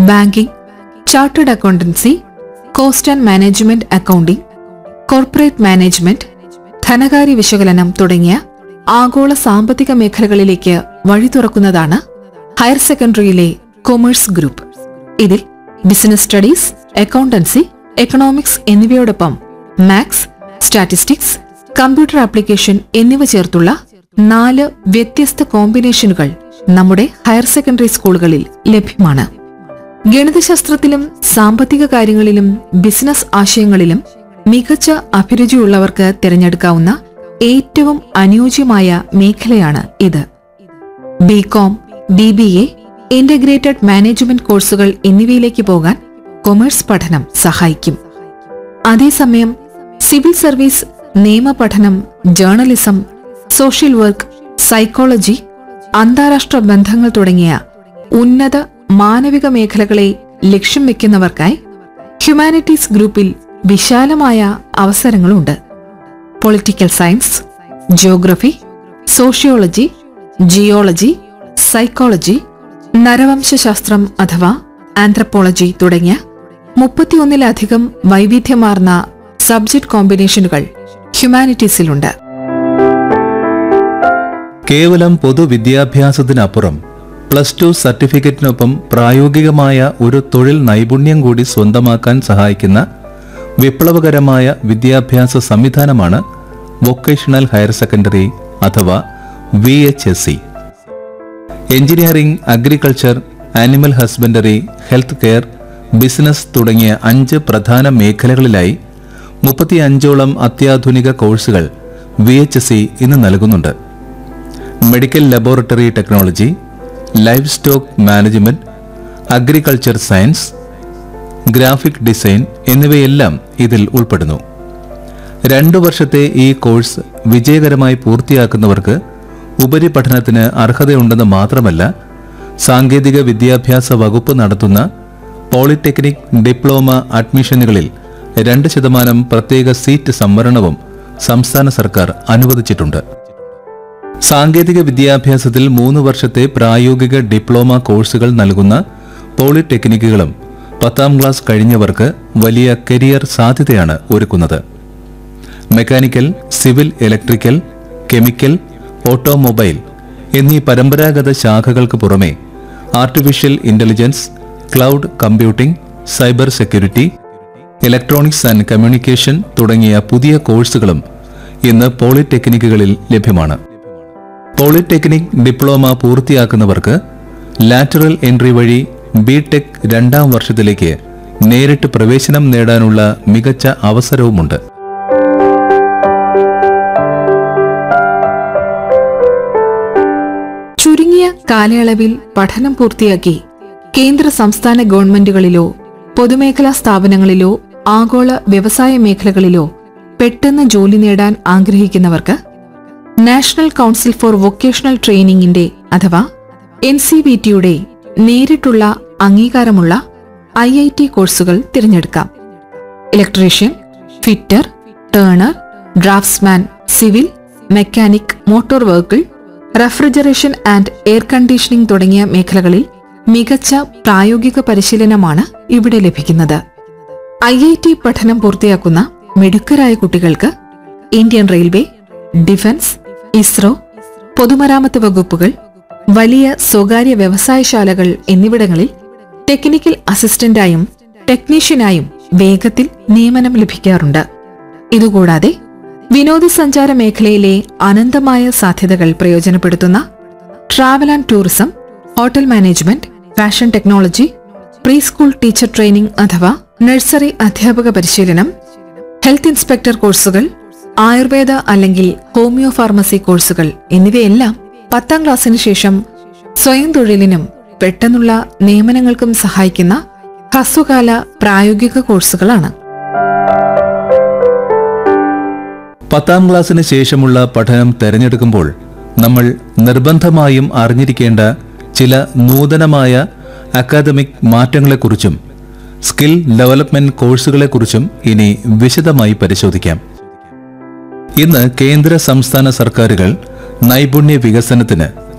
Banking, chartered accountancy, cost and management accounting, corporate management, ധനകാര്യ വിശകലനം തുടങ്ങിയ ആഗോള സാമ്പത്തിക മേഖലകളിലേക്ക് വഴി തുറക്കുന്നതാണ് ഹയർ സെക്കൻഡറിയിലെ കൊമേഴ്സ് ഗ്രൂപ്പ്. ഇതിൽ business studies, accountancy, economics എന്നിവയോടൊപ്പം maths, statistics, computer application എന്നിവ ചേർത്തുള്ള 4 വ്യത്യസ്ത കോമ്പിനേഷനുകൾ നമ്മുടെ ഹയർ സെക്കൻഡറി സ്കൂളുകളിൽ ലഭ്യമാണ്. ഗണിതശാസ്ത്രത്തിലും സാമ്പത്തിക കാര്യങ്ങളിലും ബിസിനസ് ആശയങ്ങളിലും മികച്ച അഭിരുചിയുള്ളവർക്ക് തിരഞ്ഞെടുക്കാവുന്ന ഏറ്റവും അനുയോജ്യമായ മേഖലയാണ് ഇത്. ബികോം, BBA, ഇന്റഗ്രേറ്റഡ് മാനേജ്മെന്റ് കോഴ്സുകൾ എന്നിവയിലേക്ക് പോകാൻ കൊമേഴ്സ് പഠനം സഹായിക്കും. അതേസമയം civil service, നിയമപഠനം, journalism, social work, psychology, അന്താരാഷ്ട്ര ബന്ധങ്ങൾ തുടങ്ങിയ ഉന്നത മാനവിക മേഖലകളെ ലക്ഷ്യം വെക്കുന്നവർക്കായി ഹ്യൂമാനിറ്റീസ് ഗ്രൂപ്പിൽ വിശാലമായ അവസരങ്ങളുണ്ട്. Political science, geography, sociology, geology, psychology, നരവംശശാസ്ത്രം അഥവാ ആന്ത്രപ്പോളജി തുടങ്ങിയ 31-ലധികം വൈവിധ്യമാർന്ന സബ്ജക്ട് കോമ്പിനേഷനുകൾ ഹ്യൂമാനിറ്റീസിലുണ്ട്. കേവലം പൊതുവിദ്യാഭ്യാസത്തിനപ്പുറം +2 സർട്ടിഫിക്കറ്റിനൊപ്പം പ്രായോഗികമായ ഒരു തൊഴിൽ നൈപുണ്യം കൂടി സ്വന്തമാക്കാൻ സഹായിക്കുന്ന വിപ്ലവകരമായ വിദ്യാഭ്യാസ സംവിധാനമാണ് വൊക്കേഷണൽ ഹയർ സെക്കൻഡറി അഥവാ VHSC. Engineering, agriculture, animal husbandry, health care, business തുടങ്ങിയ 5 പ്രധാന മേഖലകളിലായി 35ഓളം അത്യാധുനിക കോഴ്സുകൾ VHSC ഇന്ന് നൽകുന്നുണ്ട്. Medical laboratory technology, life stock management, agriculture science, graphic design എന്നിവയെല്ലാം ഇതിൽ ഉൾപ്പെടുന്നു. 2 വർഷത്തെ ഈ കോഴ്സ് വിജയകരമായി പൂർത്തിയാക്കുന്നവർക്ക് ഉപരിപഠനത്തിന് അർഹതയുണ്ടെന്ന് മാത്രമല്ല, സാങ്കേതിക വിദ്യാഭ്യാസ വകുപ്പ് നടത്തുന്ന പോളിടെക്നിക് ഡിപ്ലോമ അഡ്മിഷനുകളിൽ 2% പ്രത്യേക സീറ്റ് സംവരണവും സംസ്ഥാന സർക്കാർ അനുവദിച്ചിട്ടുണ്ട്. സാങ്കേതിക വിദ്യാഭ്യാസത്തിൽ 3 വർഷത്തെ പ്രായോഗിക ഡിപ്ലോമ കോഴ്സുകൾ നൽകുന്ന പോളിടെക്നിക്കുകളും 10ാം ക്ലാസ് കഴിഞ്ഞവർക്ക് വലിയ കരിയർ സാധ്യതയാണ് ഒരുക്കുന്നത്. Mechanical, civil, electrical, chemical, automobile എന്നീ പരമ്പരാഗത ശാഖകൾക്ക് പുറമെ artificial intelligence, cloud computing, cyber security, electronics and communication തുടങ്ങിയ പുതിയ കോഴ്സുകളും ഇന്ന് പോളിടെക്നിക്കുകളിൽ ലഭ്യമാണ്. പോളിടെക്നിക് ഡിപ്ലോമ പൂർത്തിയാക്കുന്നവർക്ക് ലാറ്ററൽ എൻട്രി വഴി BTech 2ാം വർഷത്തിലേക്ക് നേരിട്ട് പ്രവേശനം നേടാനുള്ള മികച്ച അവസരവുമുണ്ട്. ചുരുങ്ങിയ കാലയളവിൽ പഠനം പൂർത്തിയാക്കി കേന്ദ്ര സംസ്ഥാന ഗവൺമെന്റുകളിലോ പൊതുമേഖലാ സ്ഥാപനങ്ങളിലോ ആഗോള വ്യവസായ മേഖലകളിലോ പെട്ടെന്ന് ജോലി നേടാൻ ആഗ്രഹിക്കുന്നവർക്ക് നാഷണൽ കൗൺസിൽ ഫോർ വൊക്കേഷണൽ ട്രെയിനിങ്ങിന്റെ അഥവാ NCVT-യുടെ നേരിട്ടുള്ള അംഗീകാരമുള്ള IIT കോഴ്സുകൾ തിരഞ്ഞെടുക്കാം. Electrician, fitter, turner, draughtsman, civil, mechanic, motor vehicle, refrigeration and air conditioning തുടങ്ങിയ മേഖലകളിൽ മികച്ച പ്രായോഗിക പരിശീലനമാണ് ഇവിടെ ലഭിക്കുന്നത്. IIT പഠനം പൂർത്തിയാക്കുന്ന മിടുക്കരായ കുട്ടികൾക്ക് ഇന്ത്യൻ റെയിൽവേ, ഡിഫൻസ്, ഇസ്രോ, പൊതുമരാമത്ത് വകുപ്പുകൾ, വലിയ സ്വകാര്യ വ്യവസായശാലകൾ എന്നിവിടങ്ങളിൽ ടെക്നിക്കൽ അസിസ്റ്റന്റായും ടെക്നീഷ്യനായും വേഗത്തിൽ നിയമനം ലഭിക്കാറുണ്ട്. ഇതുകൂടാതെ വിനോദസഞ്ചാര മേഖലയിലെ അനന്തമായ സാധ്യതകൾ പ്രയോജനപ്പെടുത്തുന്ന travel and tourism, hotel management, fashion technology, pre school teacher training അഥവാ നഴ്സറി അധ്യാപക പരിശീലനം, ഹെൽത്ത് ഇൻസ്പെക്ടർ കോഴ്സുകൾ, ആയുർവേദ അല്ലെങ്കിൽ ഹോമിയോ ഫാർമസി കോഴ്സുകൾ എന്നിവയെല്ലാം 10ാം ക്ലാസ്സിന് ശേഷം സ്വയം തൊഴിലിനും പെട്ടെന്നുള്ള നിയമനങ്ങൾക്കും സഹായിക്കുന്ന ഹ്രസ്വകാല പ്രായോഗിക കോഴ്സുകളാണ്. 10ാം ക്ലാസ്സിന് ശേഷമുള്ള പഠനം തിരഞ്ഞെടുക്കുമ്പോൾ നമ്മൾ നിർബന്ധമായും അറിഞ്ഞിരിക്കേണ്ട ചില നൂതനമായ അക്കാദമിക് മാറ്റങ്ങളെക്കുറിച്ചും സ്കിൽ ഡെവലപ്മെന്റ് കോഴ്സുകളെക്കുറിച്ചും ഇനി വിശദമായി പരിശോധിക്കാം. ഇന്ന് കേന്ദ്ര സംസ്ഥാന സർക്കാരുകൾ നൈപുണ്യ വികസനത്തിന്